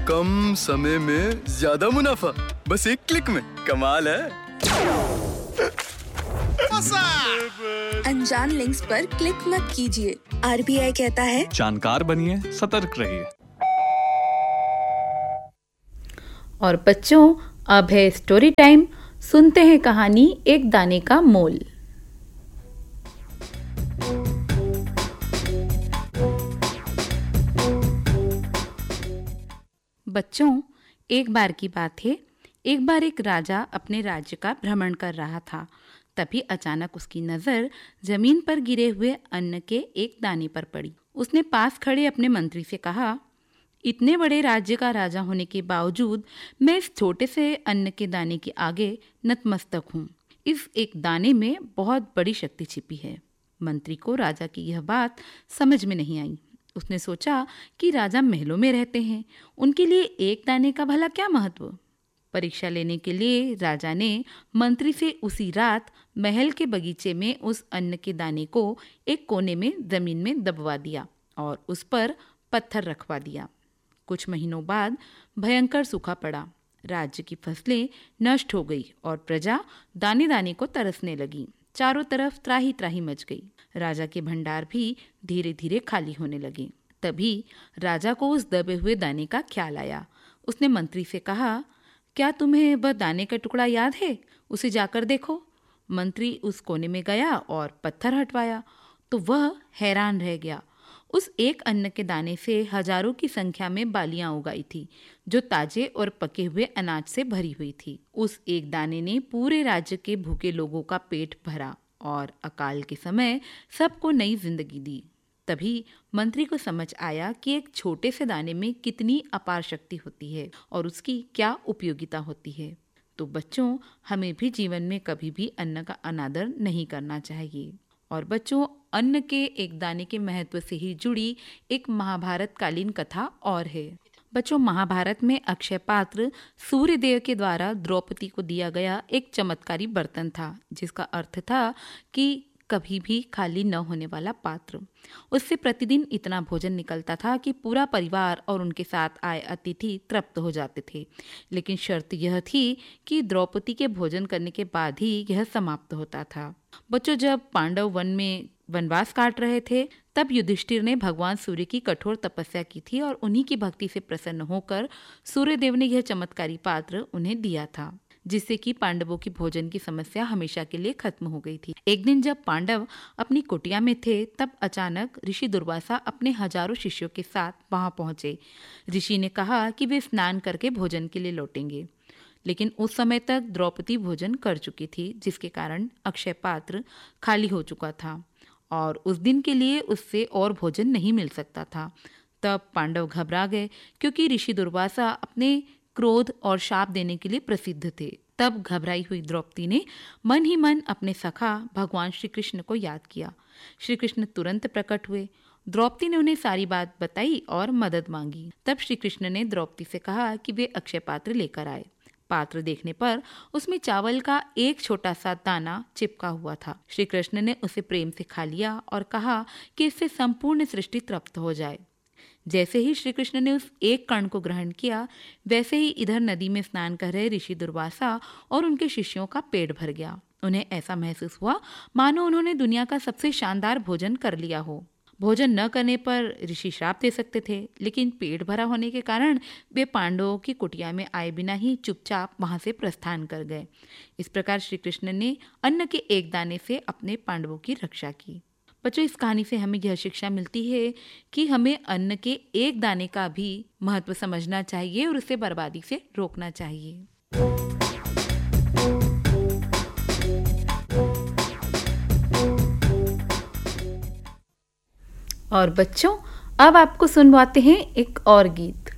कम समय में ज्यादा मुनाफा, बस एक क्लिक में। कमाल है। अनजान लिंक्स पर क्लिक मत कीजिए। RBI कहता है जानकार बनिए, सतर्क रहिए। और बच्चों, अब है स्टोरी टाइम। सुनते हैं कहानी एक दाने का मोल। बच्चों, एक बार की बात है। एक बार एक राजा अपने राज्य का भ्रमण कर रहा था। तभी अचानक उसकी नजर जमीन पर गिरे हुए अन्न के एक दाने पर पड़ी। उसने पास खड़े अपने मंत्री से कहा, इतने बड़े राज्य का राजा होने के बावजूद मैं इस छोटे से अन्न के दाने के आगे नतमस्तक हूँ। इस एक दाने में बहुत बड़ी शक्ति छिपी है। मंत्री को राजा की यह बात समझ में नहीं आई। उसने सोचा कि राजा महलों में रहते हैं, उनके लिए एक दाने का भला क्या महत्व। परीक्षा लेने के लिए राजा ने मंत्री से उसी रात महल के बगीचे में उस अन्न के दाने को एक कोने में जमीन में दबवा दिया और उस पर पत्थर रखवा दिया। कुछ महीनों बाद भयंकर सूखा पड़ा। राज्य की फसलें नष्ट हो गई और प्रजा दाने दाने को तरसने लगी। चारों तरफ त्राही त्राही मच गई। राजा के भंडार भी धीरे धीरे खाली होने लगे। तभी राजा को उस दबे हुए दाने का ख्याल आया। उसने मंत्री से कहा, क्या तुम्हें वह दाने का टुकड़ा याद है? उसे जाकर देखो। मंत्री उस कोने में गया और पत्थर हटवाया तो वह हैरान रह गया। उस एक अन्न के दाने से हजारों की संख्या में बालियां उगाई थी, जो ताजे और पके हुए अनाज से भरी हुई थी। उस एक दाने ने पूरे राज्य के भूखे लोगों का पेट भरा और अकाल के समय सबको नई जिंदगी दी। तभी मंत्री को समझ आया कि एक छोटे से दाने में कितनी अपार शक्ति होती है और उसकी क्या उपयोगिता होती है। तो बच्चों, हमें भी जीवन में कभी भी अन्न का अनादर नहीं करना चाहिए। और बच्चों, अन्न के एक दाने के महत्व से ही जुड़ी एक महाभारत कालीन कथा और है। बच्चों, महाभारत में अक्षय पात्र सूर्यदेव के द्वारा द्रौपदी को दिया गया एक चमत्कारी बर्तन था, जिसका अर्थ था कि कभी भी खाली न होने वाला पात्र। उससे प्रतिदिन इतना भोजन निकलता था कि पूरा परिवार और उनके साथ आए अतिथि तृप्त हो जाते थे। लेकिन शर्त यह थी कि द्रौपदी के भोजन करने के बाद ही यह समाप्त होता था। बच्चों, जब पांडव वन में वनवास काट रहे थे, तब युधिष्ठिर ने भगवान सूर्य की कठोर तपस्या की थी और उन्हीं की भक्ति से प्रसन्न होकर सूर्यदेव ने यह चमत्कारी पात्र उन्हें दिया था, जिससे कि पांडवों की भोजन की समस्या हमेशा के लिए खत्म हो गई थी। एक दिन जब पांडव अपनी कुटिया में थे, तब अचानक ऋषि दुर्वासा अपने हजारों शिष्यों के साथ वहां पहुंचे। ऋषि ने कहा कि वे स्नान करके भोजन के लिए लौटेंगे, लेकिन उस समय तक द्रौपदी भोजन कर चुकी थी, जिसके कारण अक्षय पात्र खाली हो चुका था और उस दिन के लिए उससे और भोजन नहीं मिल सकता था। तब पांडव घबरा गए, क्योंकि ऋषि दुर्वासा अपने क्रोध और शाप देने के लिए प्रसिद्ध थे। तब घबराई हुई द्रौपदी ने मन ही मन अपने सखा भगवान श्री कृष्ण को याद किया। श्री कृष्ण तुरंत प्रकट हुए। द्रौपदी ने उन्हें सारी बात बताई और मदद मांगी। तब श्री कृष्ण ने द्रौपदी से कहा कि वे अक्षय पात्र लेकर आए। पात्र देखने पर उसमें चावल का एक छोटा सा दाना चिपका हुआ था। श्री कृष्ण ने उसे प्रेम से खा लिया और कहा कि इससे संपूर्ण सृष्टि तृप्त हो जाए। जैसे ही श्री कृष्ण ने उस एक कण को ग्रहण किया, वैसे ही इधर नदी में स्नान कर रहे ऋषि दुर्वासा और उनके शिष्यों का पेट भर गया। उन्हें ऐसा महसूस हुआ मानो उन्होंने दुनिया का सबसे शानदार भोजन कर लिया हो। भोजन न करने पर ऋषि श्राप दे सकते थे, लेकिन पेट भरा होने के कारण वे पांडवों की कुटिया में आए बिना ही चुपचाप वहां से प्रस्थान कर गए। इस प्रकार श्री कृष्ण ने अन्न के एक दाने से अपने पांडवों की रक्षा की। बच्चों, इस कहानी से हमें यह शिक्षा मिलती है कि हमें अन्न के एक दाने का भी महत्व समझना चाहिए और उसे बर्बादी से रोकना चाहिए। और बच्चों, अब आपको सुनवाते हैं एक और गीत।